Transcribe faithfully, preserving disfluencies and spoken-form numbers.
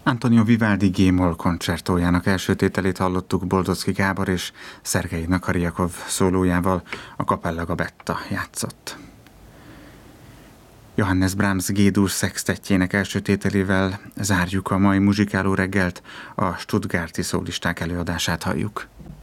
Antonio Vivaldi G-moll koncertójának első tételét hallottuk Boldocki Gábor és Szergej Nakariakov szólójával, a Kapella Gabetta játszott. Johannes Brahms G-dur szextettjének első tételével zárjuk a mai muzsikáló reggelt, a stuttgarti szólisták előadását halljuk.